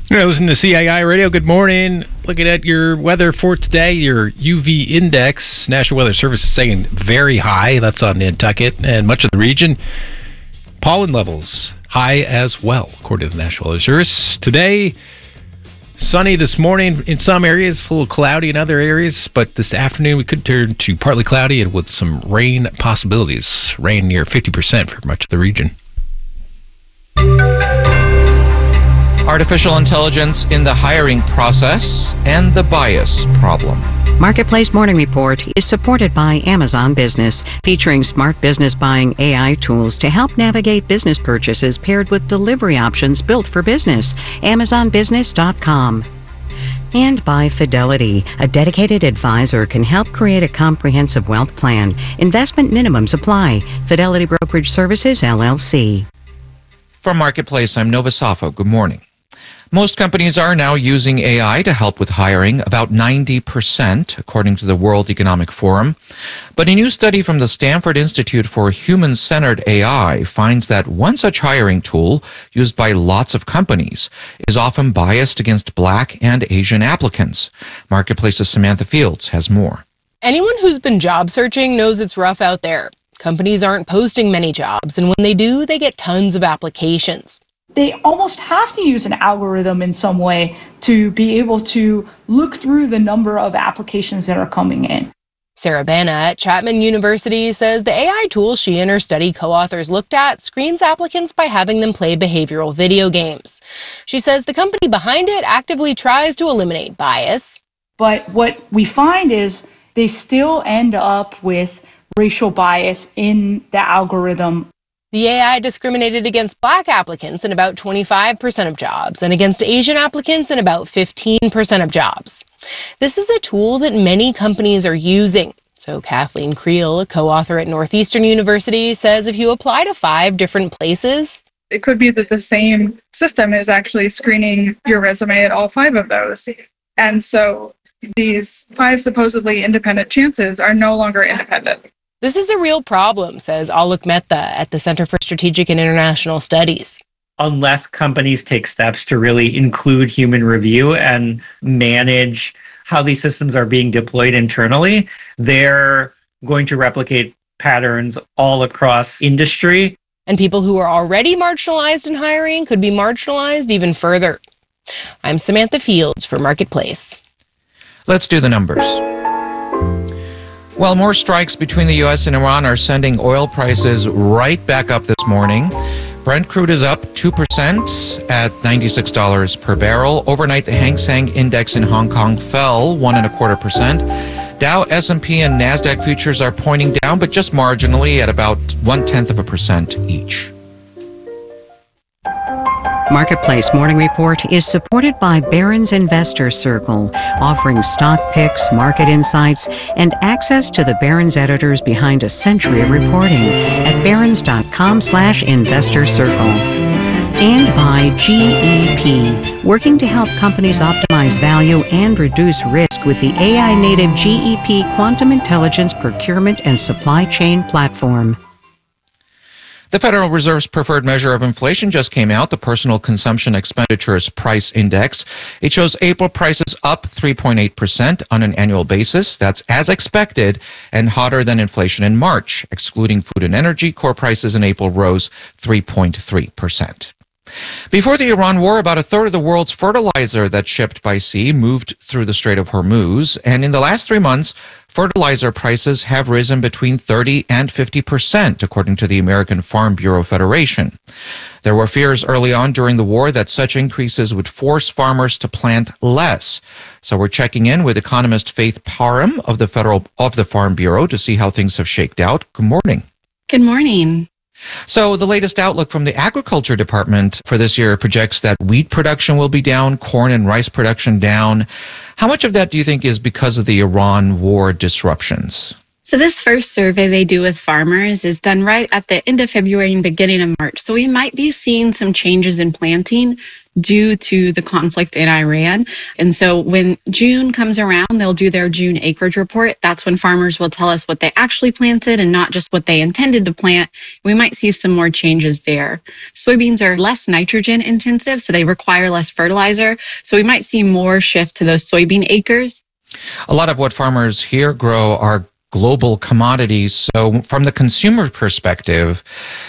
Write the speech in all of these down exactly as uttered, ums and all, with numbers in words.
You're listening to C I I Radio. Good morning. Looking at your weather for today, your U V index, National Weather Service is saying very high. That's on Nantucket and much of the region. Pollen levels high as well, according to the National Weather Service. Today, sunny this morning in some areas, a little cloudy in other areas, but this afternoon we could turn to partly cloudy and with some rain possibilities. Rain near fifty percent for much of the region. Artificial intelligence in the hiring process and the bias problem. Marketplace Morning Report is supported by Amazon Business, featuring smart business buying A I tools to help navigate business purchases paired with delivery options built for business. amazon business dot com. And by Fidelity, a dedicated advisor can help create a comprehensive wealth plan. Investment minimums apply. Fidelity Brokerage Services, L L C. From Marketplace, I'm Nova Safo. Good morning. Most companies are now using A I to help with hiring, about ninety percent, according to the World Economic Forum. But a new study from the Stanford Institute for Human-Centered A I finds that one such hiring tool, used by lots of companies, is often biased against Black and Asian applicants. Marketplace's Samantha Fields has more. Anyone who's been job searching knows it's rough out there. Companies aren't posting many jobs, and when they do, they get tons of applications. They almost have to use an algorithm in some way to be able to look through the number of applications that are coming in. Sarah Bana at Chapman University says the A I tool she and her study co-authors looked at screens applicants by having them play behavioral video games. She says the company behind it actively tries to eliminate bias. But what we find is they still end up with racial bias in the algorithm. The A I discriminated against Black applicants in about twenty-five percent of jobs and against Asian applicants in about fifteen percent of jobs. This is a tool that many companies are using. So Kathleen Creel, a co-author at Northeastern University, says if you apply to five different places, it could be that the same system is actually screening your resume at all five of those. And so these five supposedly independent chances are no longer independent. This is a real problem, says Alok Mehta at the Center for Strategic and International Studies. Unless companies take steps to really include human review and manage how these systems are being deployed internally, they're going to replicate patterns all across industry. And people who are already marginalized in hiring could be marginalized even further. I'm Samantha Fields for Marketplace. Let's do the numbers. While more strikes between the U S and Iran are sending oil prices right back up this morning, Brent crude is up two percent at ninety-six dollars per barrel. Overnight, the Hang Seng Index in Hong Kong fell one and a quarter percent. Dow, S and P, and NASDAQ futures are pointing down, but just marginally at about one-tenth of a percent each. Marketplace Morning Report is supported by Barron's Investor Circle, offering stock picks, market insights, and access to the Barron's editors behind a century of reporting at barrons dot com slash investor circle. And by G E P, working to help companies optimize value and reduce risk with the A I-native G E P Quantum Intelligence Procurement and Supply Chain Platform. The Federal Reserve's preferred measure of inflation just came out, the Personal Consumption Expenditures Price Index. It shows April prices up three point eight percent on an annual basis. That's as expected and hotter than inflation in March. Excluding food and energy, core prices in April rose three point three percent. Before the Iran war, about a third of the world's fertilizer that's shipped by sea moved through the Strait of Hormuz. And in the last three months, fertilizer prices have risen between thirty and fifty percent, according to the American Farm Bureau Federation. There were fears early on during the war that such increases would force farmers to plant less. So we're checking in with economist Faith Parham of the Federal of the Farm Bureau to see how things have shaked out. Good morning. Good morning. So the latest outlook from the Agriculture Department for this year projects that wheat production will be down, corn and rice production down. How much of that do you think is because of the Iran war disruptions? So this first survey they do with farmers is done right at the end of February and beginning of March. So we might be seeing some changes in planting due to the conflict in Iran. And so when June comes around, they'll do their June acreage report. That's when farmers will tell us what they actually planted and not just what they intended to plant. We might see some more changes there. Soybeans are less nitrogen intensive, so they require less fertilizer. So we might see more shift to those soybean acres. A lot of what farmers here grow are global commodities. So from the consumer perspective,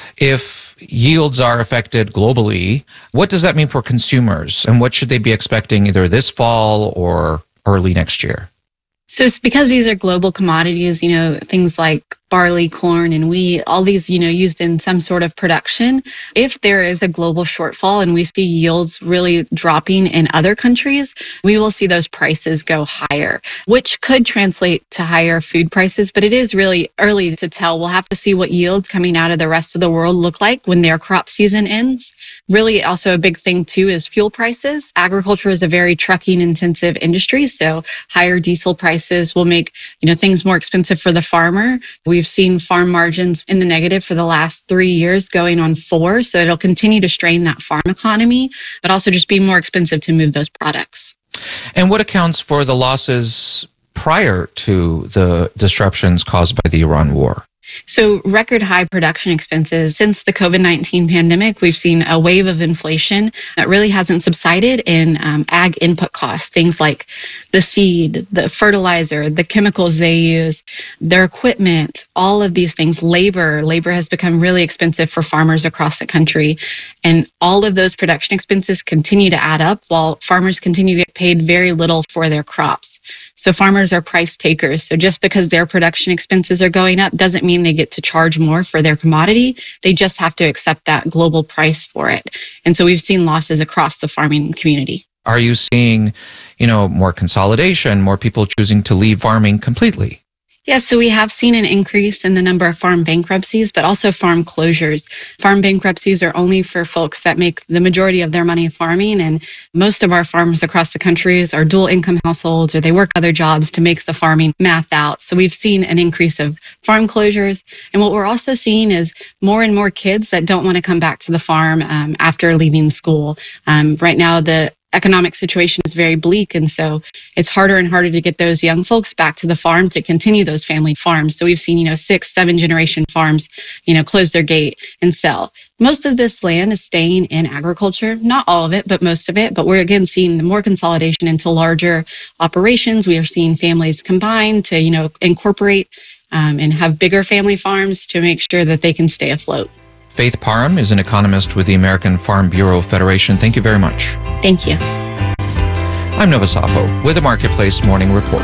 if yields are affected globally, what does that mean for consumers? And what should they be expecting either this fall or early next year? So it's because these are global commodities, you know, things like barley, corn, and wheat, all these, you know, used in some sort of production. If there is a global shortfall and we see yields really dropping in other countries, we will see those prices go higher, which could translate to higher food prices. But it is really early to tell. We'll have to see what yields coming out of the rest of the world look like when their crop season ends. Really, also a big thing too is fuel prices. Agriculture is a very trucking intensive industry, so higher diesel prices will make, you know, things more expensive for the farmer. We've seen farm margins in the negative for the last three years, going on four. So it'll continue to strain that farm economy, but also just be more expensive to move those products. And what accounts for the losses prior to the disruptions caused by the Iran war? So record high production expenses. Since the COVID nineteen pandemic, we've seen a wave of inflation that really hasn't subsided in um, ag input costs, things like the seed, the fertilizer, the chemicals they use, their equipment, all of these things, labor. Labor has become really expensive for farmers across the country. And all of those production expenses continue to add up while farmers continue to get paid very little for their crops. So farmers are price takers. So just because their production expenses are going up doesn't mean they get to charge more for their commodity. They just have to accept that global price for it. And so we've seen losses across the farming community. Are you seeing, you know, more consolidation, more people choosing to leave farming completely? Yes, so we have seen an increase in the number of farm bankruptcies, but also farm closures. Farm bankruptcies are only for folks that make the majority of their money farming, and most of our farmers across the country are dual income households, or they work other jobs to make the farming math out. So we've seen an increase of farm closures. And what we're also seeing is more and more kids that don't want to come back to the farm um, after leaving school. Um, right now, the economic situation is very bleak. And so it's harder and harder to get those young folks back to the farm to continue those family farms. So we've seen, you know, six, seven generation farms, you know, close their gate and sell. Most of this land is staying in agriculture, not all of it, but most of it. But we're again seeing more consolidation into larger operations. We are seeing families combine to, you know, incorporate um, and have bigger family farms to make sure that they can stay afloat. Faith Parham is an economist with the American Farm Bureau Federation. Thank you very much. Thank you. I'm Nova Safo with the Marketplace Morning Report.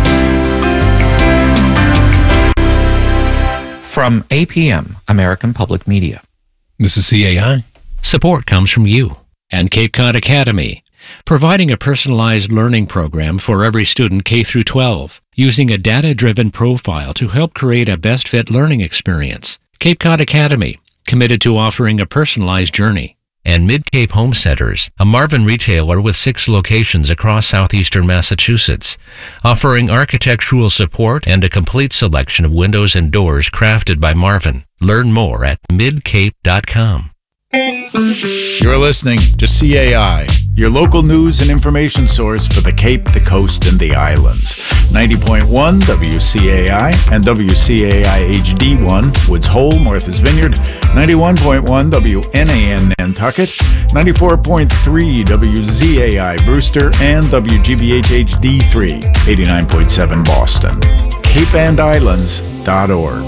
From A P M, American Public Media. This is C A I. Support comes from you and Cape Cod Academy, providing a personalized learning program for every student K through twelve, using a data-driven profile to help create a best-fit learning experience. Cape Cod Academy, committed to offering a personalized journey. And Mid-Cape Home Centers, a Marvin retailer with six locations across southeastern Massachusetts, offering architectural support and a complete selection of windows and doors crafted by Marvin. Learn more at mid cape dot com. You're listening to C A I, your local news and information source for the Cape, the Coast, and the Islands. ninety point one W C A I and W C A I H D one, Woods Hole, Martha's Vineyard, ninety-one point one W N A N Nantucket, ninety-four point three W Z A I Brewster, and W G B H H D three, eighty-nine point seven Boston. cape and islands dot org.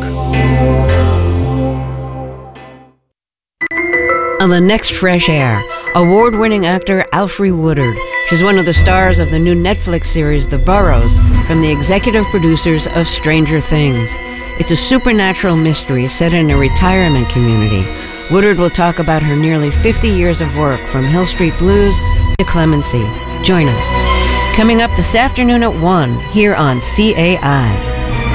On the next Fresh Air, award-winning actor Alfre Woodard. She's one of the stars of the new Netflix series The Burrows, from the executive producers of Stranger Things. It's a supernatural mystery set in a retirement community. Woodard will talk about her nearly fifty years of work, from Hill Street Blues to Clemency. Join us. Coming up this afternoon at one, here on C A I.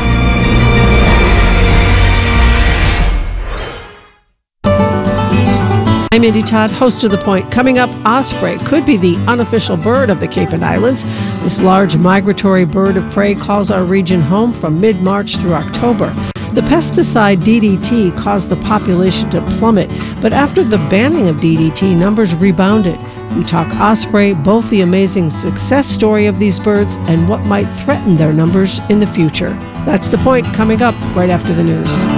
I'm Indy Todd, host of The Point. Coming up, osprey could be the unofficial bird of the Cape and Islands. This large migratory bird of prey calls our region home from mid-March through October. The pesticide D D T caused the population to plummet, but after the banning of D D T, numbers rebounded. We talk osprey, both the amazing success story of these birds and what might threaten their numbers in the future. That's The Point, coming up right after the news.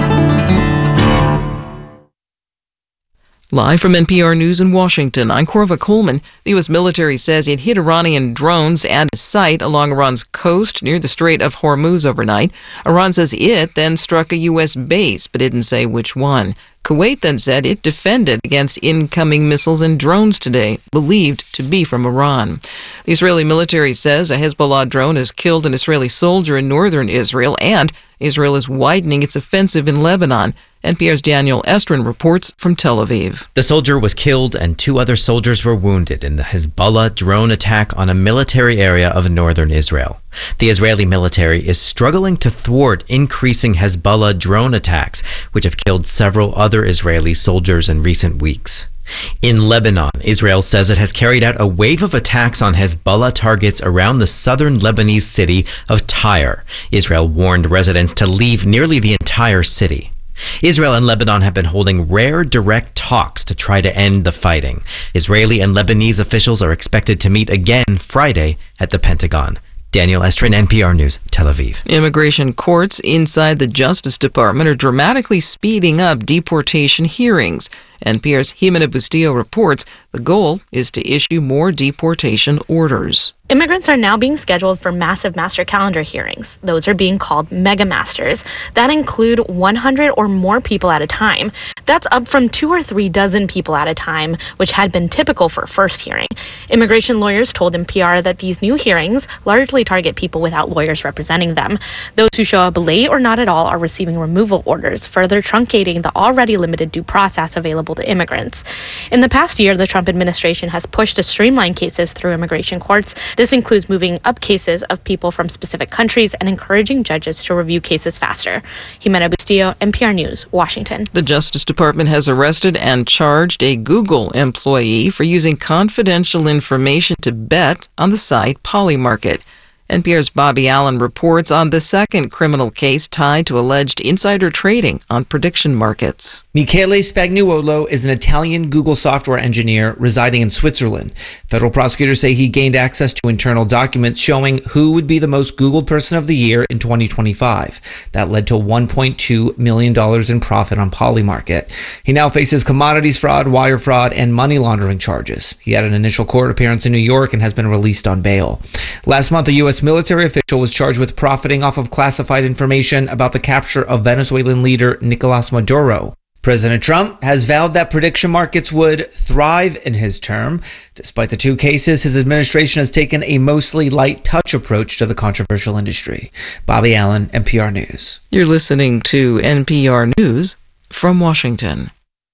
Live from N P R News in Washington, I'm Corva Coleman. The U S military says it hit Iranian drones and a site along Iran's coast near the Strait of Hormuz overnight. Iran says it then struck a U S base, but didn't say which one. Kuwait then said it defended against incoming missiles and drones today, believed to be from Iran. The Israeli military says a Hezbollah drone has killed an Israeli soldier in northern Israel, and Israel is widening its offensive in Lebanon. N P R's Daniel Estrin reports from Tel Aviv. The soldier was killed and two other soldiers were wounded in the Hezbollah drone attack on a military area of northern Israel. The Israeli military is struggling to thwart increasing Hezbollah drone attacks, which have killed several other Israeli soldiers in recent weeks. In Lebanon, Israel says it has carried out a wave of attacks on Hezbollah targets around the southern Lebanese city of Tyre. Israel warned residents to leave nearly the entire city. Israel and Lebanon have been holding rare direct talks to try to end the fighting. Israeli and Lebanese officials are expected to meet again Friday at the Pentagon. Daniel Estrin, N P R News, Tel Aviv. Immigration courts inside the Justice Department are dramatically speeding up deportation hearings. N P R's Jimena Bustillo reports the goal is to issue more deportation orders. Immigrants are now being scheduled for massive master calendar hearings. Those are being called mega masters that include one hundred or more people at a time. That's up from two or three dozen people at a time, which had been typical for first hearing. Immigration lawyers told N P R that these new hearings largely target people without lawyers representing them. Those who show up late or not at all are receiving removal orders, further truncating the already limited due process available to immigrants. In the past year, the Trump administration has pushed to streamline cases through immigration courts. This includes moving up cases of people from specific countries and encouraging judges to review cases faster. Jimena Bustillo, N P R News, Washington. The Justice Department has arrested and charged a Google employee for using confidential information to bet on the site Polymarket. N P R's Bobby Allen reports on the second criminal case tied to alleged insider trading on prediction markets. Michele Spagnuolo is an Italian Google software engineer residing in Switzerland. Federal prosecutors say he gained access to internal documents showing who would be the most Googled person of the year in twenty twenty-five. That led to one point two million dollars in profit on Polymarket. He now faces commodities fraud, wire fraud, and money laundering charges. He had an initial court appearance in New York and has been released on bail. Last month, a U S military official was charged with profiting off of classified information about the capture of Venezuelan leader Nicolas Maduro. President Trump has vowed that prediction markets would thrive in his term. Despite the two cases, his administration has taken a mostly light touch approach to the controversial industry. Bobby Allen, N P R News. You're listening to N P R News from Washington.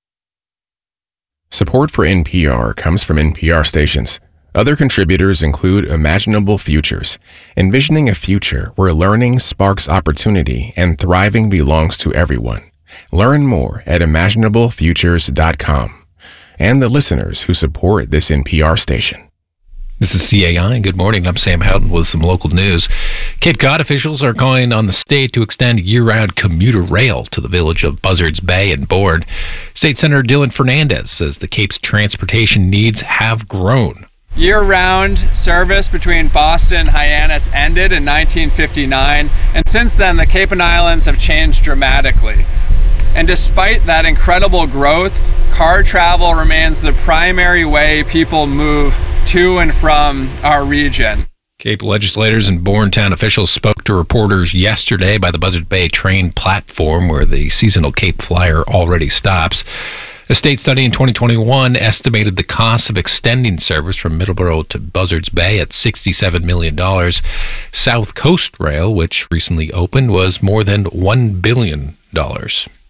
Support for N P R comes from N P R stations. Other contributors include Imaginable Futures, envisioning a future where learning sparks opportunity and thriving belongs to everyone. Learn more at imaginable futures dot com. And the listeners who support this N P R station. This is C A I. Good morning. I'm Sam Houghton with some local news. Cape Cod officials are calling on the state to extend year-round commuter rail to the village of Buzzards Bay and Bourne. State Senator Dylan Fernandez says the Cape's transportation needs have grown. Year-round service between Boston and Hyannis ended in nineteen fifty-nine, and since then the Cape and Islands have changed dramatically. And despite that incredible growth, car travel remains the primary way people move to and from our region. Cape legislators and Bourne town officials spoke to reporters yesterday by the Buzzards Bay train platform where the seasonal Cape Flyer already stops. A state study in twenty twenty-one estimated the cost of extending service from Middleborough to Buzzards Bay at sixty-seven million dollars. South Coast Rail, which recently opened, was more than one billion dollars.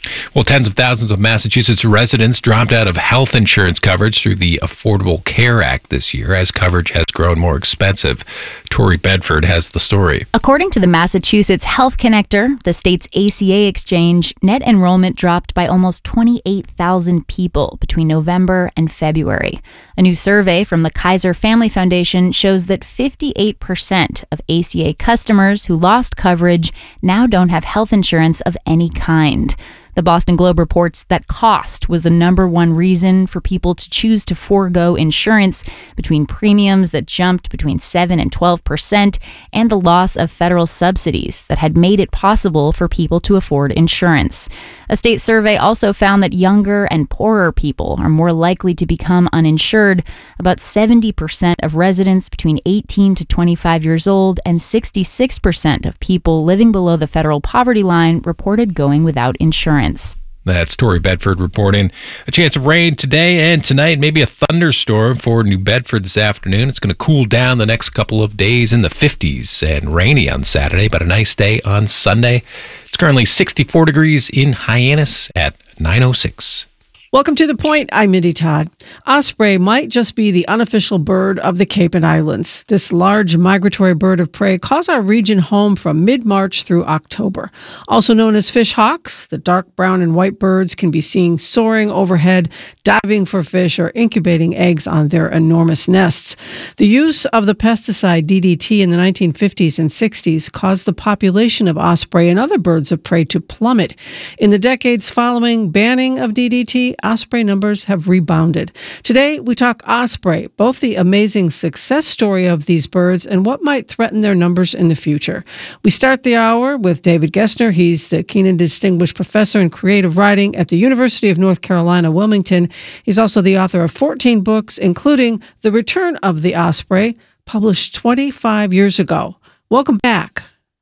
Well, tens of thousands of Massachusetts residents dropped out of health insurance coverage through the Affordable Care Act this year as coverage has grown more expensive. Tori Bedford has the story. According to the Massachusetts Health Connector, the state's A C A exchange, net enrollment dropped by almost twenty-eight thousand people between November and February. A new survey from the Kaiser Family Foundation shows that fifty-eight percent of A C A customers who lost coverage now don't have health insurance of any kind. The Boston Globe reports that cost was the number one reason for people to choose to forego insurance, between premiums that jumped between seven and twelve percent and the loss of federal subsidies that had made it possible for people to afford insurance. A state survey also found that younger and poorer people are more likely to become uninsured. About seventy percent of residents between eighteen to twenty-five years old and sixty-six percent of people living below the federal poverty line reported going without insurance. That's Tori Bedford reporting. A chance of rain today and tonight, maybe a thunderstorm for New Bedford this afternoon. It's going to cool down the next couple of days in the fifties and rainy on Saturday, but a nice day on Sunday. It's currently sixty-four degrees in Hyannis at nine oh six. Welcome to The Point. I'm Mindy Todd. Osprey might just be the unofficial bird of the Cape and Islands. This large migratory bird of prey calls our region home from mid-March through October. Also known as fish hawks, the dark brown and white birds can be seen soaring overhead, diving for fish, or incubating eggs on their enormous nests. The use of the pesticide D D T in the nineteen fifties and sixties caused the population of osprey and other birds of prey to plummet. In the decades following banning of D D T, osprey numbers have rebounded. Today, we talk osprey, both the amazing success story of these birds and what might threaten their numbers in the future. We start the hour with David Gessner. He's the Keenan Distinguished Professor in Creative Writing at the University of North Carolina, Wilmington. He's also the author of fourteen books, including The Return of the Osprey, published twenty-five years ago. Welcome back.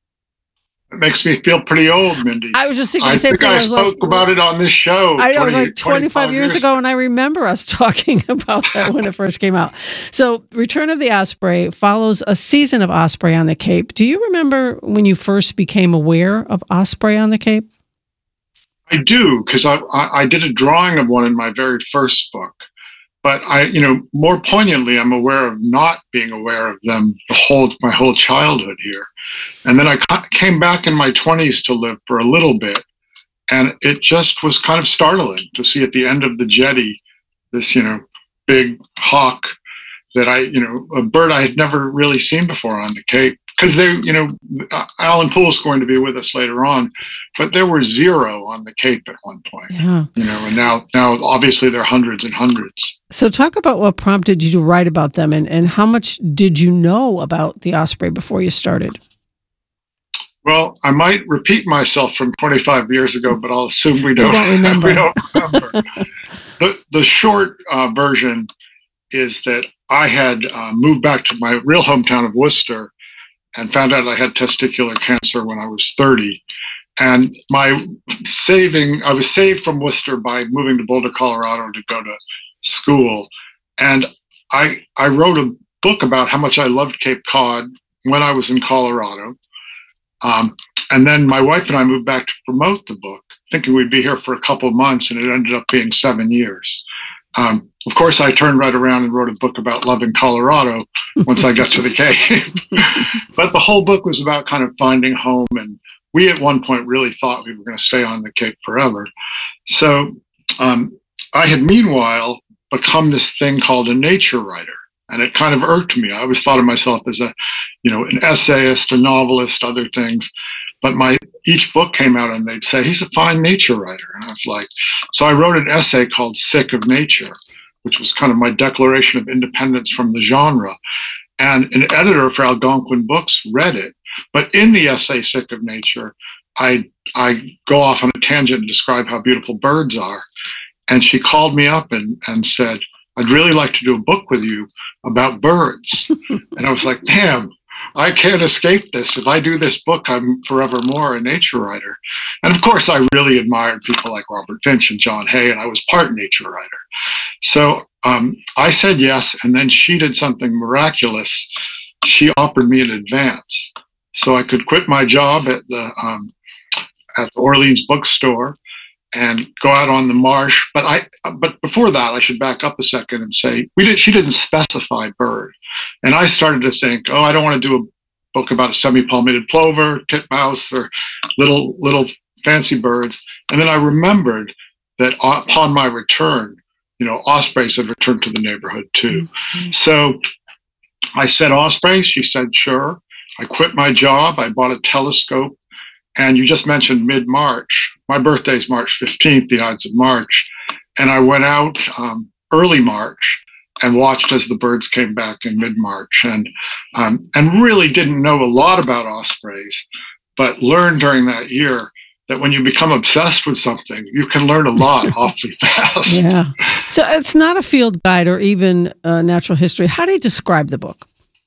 It makes me feel pretty old, Mindy. I was just thinking the I same think thing. I, I was spoke like, about it on this show. I know, it was twenty, like twenty-five years ago, and I remember us talking about that when it first came out. So, Return of the Osprey follows a season of osprey on the Cape. Do you remember when you first became aware of osprey on the Cape? I do, because I, I I did a drawing of one in my very first book. But I, you know, more poignantly, I'm aware of not being aware of them the whole my whole childhood here. And then I ca- came back in my twenties to live for a little bit, and it just was kind of startling to see at the end of the jetty this, you know, big hawk that I, you know, a bird I had never really seen before on the Cape. Because they, you know, Alan Poole's going to be with us later on, but there were zero on the Cape at one point. Yeah. You know, and now, now obviously there are hundreds and hundreds. So talk about what prompted you to write about them, and, and how much did you know about the osprey before you started? Well, I might repeat myself from twenty-five years ago, but I'll assume we don't, don't remember. we don't remember. the, the short uh, version is that I had uh, moved back to my real hometown of Worcester and found out I had testicular cancer when I was thirty. And my saving, I was saved from Worcester by moving to Boulder, Colorado to go to school. And I I wrote a book about how much I loved Cape Cod when I was in Colorado. Um, and then my wife and I moved back to promote the book, thinking we'd be here for a couple of months, and it ended up being seven years. Um, of course, I turned right around and wrote a book about loving Colorado once I got to the Cape. But the whole book was about kind of finding home, and we at one point really thought we were going to stay on the Cape forever. So um, I had meanwhile become this thing called a nature writer, and it kind of irked me. I always thought of myself as a, you know, an essayist, a novelist, other things. But my each book came out and they'd say, he's a fine nature writer. And I was like, so I wrote an essay called Sick of Nature, which was kind of my declaration of independence from the genre. And an editor for Algonquin Books read it. But in the essay Sick of Nature, I I go off on a tangent and describe how beautiful birds are. And she called me up and, and said, I'd really like to do a book with you about birds. And I was like, damn, I can't escape this. If I do this book, I'm forevermore a nature writer. And of course, I really admired people like Robert Finch and John Hay, and I was part nature writer. So um, I said yes, and then she did something miraculous. She offered me an advance, so I could quit my job at the um, at the Orleans bookstore and go out on the marsh. But I, but before that, I should back up a second and say we did. She didn't specify bird, and I started to think, oh, I don't want to do a book about a semi-palmated plover, titmouse, or little little fancy birds. And then I remembered that upon my return, you know, ospreys had returned to the neighborhood too. Mm-hmm. So I said, ospreys? She said, sure. I quit my job. I bought a telescope. And you just mentioned mid-March. My birthday is March fifteenth, the Ides of March. And I went out um, early March and watched as the birds came back in mid-March, and um, and really didn't know a lot about ospreys, but learned during that year that when you become obsessed with something, you can learn a lot awfully fast. Yeah. So it's not a field guide or even uh, natural history. How do you describe the book?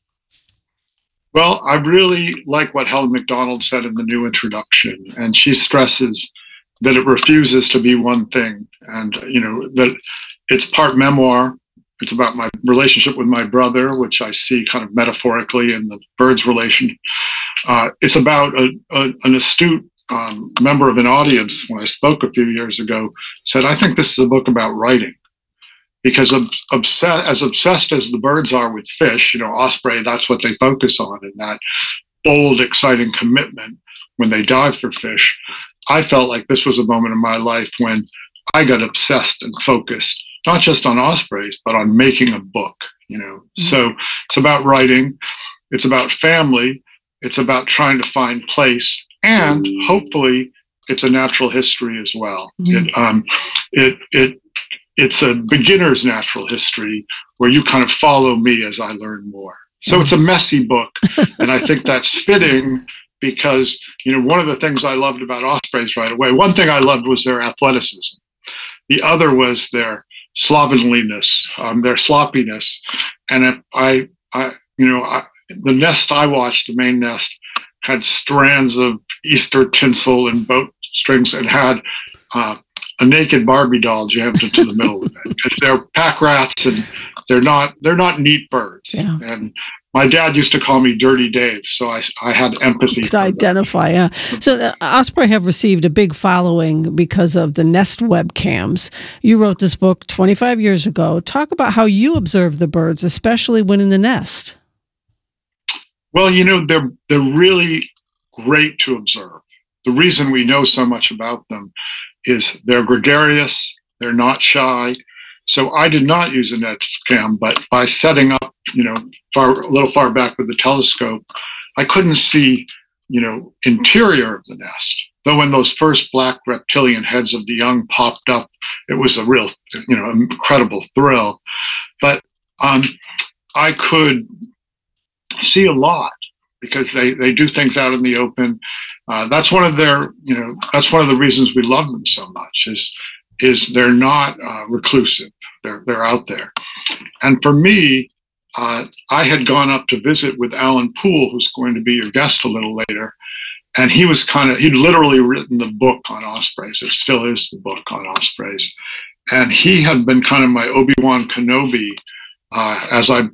Well, I really like what Helen McDonald said in the new introduction, and she stresses that it refuses to be one thing, and you know that it's part memoir. It's about my relationship with my brother, which I see kind of metaphorically in the birds' relation. Uh, it's about a, a, an astute um, member of an audience, when I spoke a few years ago, said, I think this is a book about writing. Because ob- obs- as obsessed as the birds are with fish, you know, osprey, that's what they focus on, and that bold, exciting commitment when they dive for fish. I felt like this was a moment in my life when I got obsessed and focused, not just on ospreys, but on making a book, you know. Mm-hmm. So it's about writing, it's about family, it's about trying to find place, and hopefully it's a natural history as well. Mm-hmm. It, um, it, it, it's a beginner's natural history where you kind of follow me as I learn more. So it's a messy book, and I think that's fitting because, you know, one of the things I loved about ospreys right away, one thing I loved was their athleticism. The other was their slovenliness, um, their sloppiness. And if I, I, you know, I, the nest I watched, the main nest, had strands of Easter tinsel and boat strings, and had uh, a naked Barbie doll jammed into the middle of it. Because they're pack rats, and they're not they're not neat birds. Yeah. And my dad used to call me Dirty Dave, so I, I had empathy to identify. Yeah. So uh, Osprey have received a big following because of the Nest webcams. You wrote this book twenty-five years ago. Talk about how you observe the birds, especially when in the nest. Well, you know, they're they're really great to observe. The reason we know so much about them is they're gregarious, they're not shy. So I did not use a Nest cam, but by setting up, you know, far a little far back with the telescope, I couldn't see, you know, interior of the nest. Though when those first black reptilian heads of the young popped up, it was a real, you know, incredible thrill. But um, I could see a lot because they, they do things out in the open. Uh, that's one of their, you know, that's one of the reasons we love them so much is is they're not uh, reclusive. They're they're out there. And for me, uh, I had gone up to visit with Alan Poole, who's going to be your guest a little later, and he was kind of, he'd literally written the book on ospreys. It still is the book on ospreys. And he had been kind of my Obi-Wan Kenobi uh, as I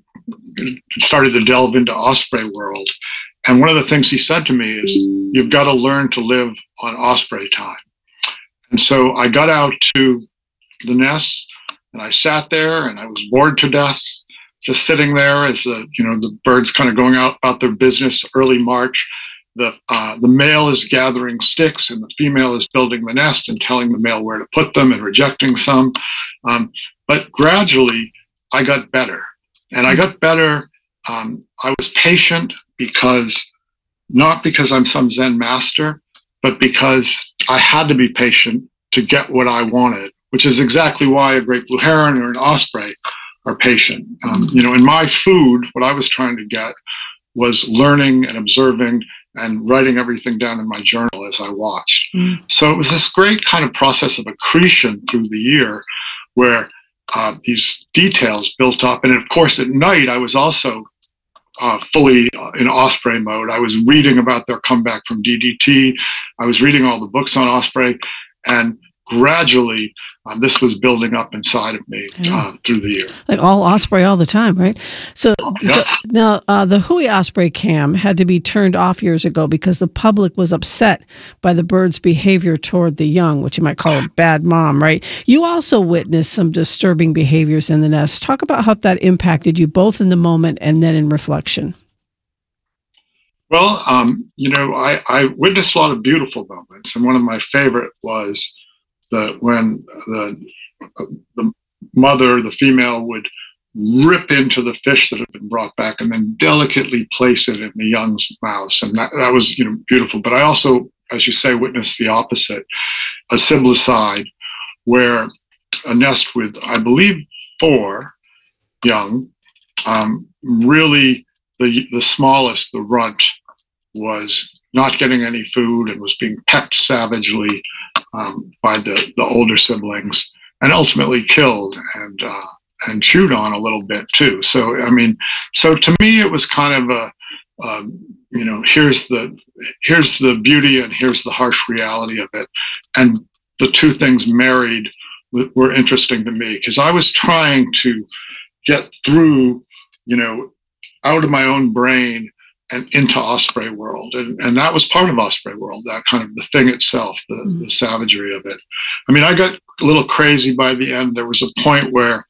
started to delve into osprey world. And one of the things he said to me is, you've got to learn to live on osprey time. And so I got out to the nest and I sat there and I was bored to death, just sitting there as the, you know, the birds kind of going out about their business early March. The, uh, the male is gathering sticks and the female is building the nest and telling the male where to put them and rejecting some. Um, but gradually I got better, and I got better. Um, I was patient because, not because I'm some Zen master, but because I had to be patient to get what I wanted, which is exactly why a great blue heron or an osprey are patient. Um, you know, in my food, what I was trying to get was learning and observing and writing everything down in my journal as I watched. Mm. So it was this great kind of process of accretion through the year where uh, these details built up. And of course, at night, I was also Uh, fully uh, in osprey mode. I was reading about their comeback from D D T. I was reading all the books on osprey, and gradually Um, this was building up inside of me Yeah. uh, through the year. Like all osprey all the time, right? So, so now uh, the Hui osprey cam had to be turned off years ago because the public was upset by the bird's behavior toward the young, which you might call a bad mom, right? You also witnessed some disturbing behaviors in the nest. Talk about how that impacted you both in the moment and then in reflection. Well, um, you know, I, I witnessed a lot of beautiful moments, and one of my favorite was the when the the mother, the female, would rip into the fish that had been brought back and then delicately place it in the young's mouth, and that that was you know beautiful. But I also, as you say, witnessed the opposite, a siblicide, where a nest with, I believe, four young, um, really the the smallest, the runt, was not getting any food and was being pecked savagely um, by the, the older siblings, and ultimately killed and uh, and chewed on a little bit too. So I mean, so to me it was kind of a um, you know here's the here's the beauty and here's the harsh reality of it, and the two things married w- were interesting to me because I was trying to get through you know out of my own brain and into Osprey World. And, and that was part of Osprey World, that kind of the thing itself, the, mm-hmm. the savagery of it. I mean, I got a little crazy by the end. There was a point where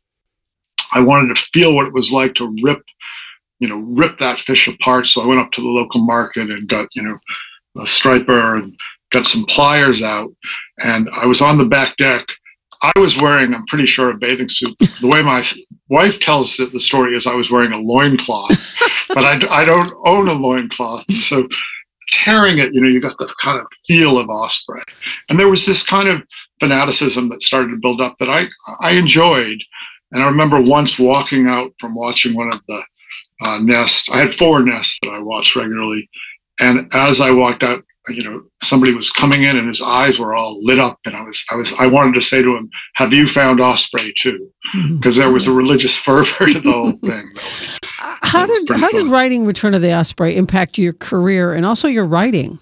I wanted to feel what it was like to rip, you know, rip that fish apart. So I went up to the local market and got, you know, a striper and got some pliers out. And I was on the back deck. I was wearing, I'm pretty sure, a bathing suit. The way my wife tells it, the story is I was wearing a loincloth, but I, I don't own a loincloth. So tearing it, you know, you got the kind of feel of osprey. And there was this kind of fanaticism that started to build up that I, I enjoyed. And I remember once walking out from watching one of the uh, nests. I had four nests that I watched regularly. And as I walked out, you know, somebody was coming in and his eyes were all lit up, and I was, I was, I wanted to say to him, "Have you found osprey too?" Because there was a religious fervor to the whole thing. Was, how did how fun. did writing Return of the Osprey impact your career and also your writing?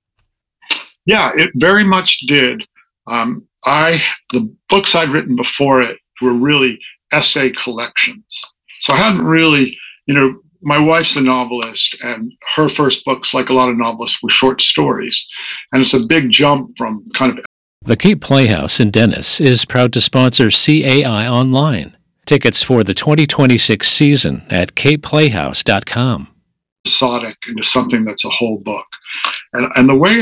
Yeah, it very much did. Um, I the books I'd written before it were really essay collections, so I hadn't really, you know. My wife's a novelist, and her first books, like a lot of novelists, were short stories. And it's a big jump from kind of... The Cape Playhouse in Dennis is proud to sponsor C A I Online. Tickets for the twenty twenty-six season at cape playhouse dot com. ...episodic into something that's a whole book. And, and the way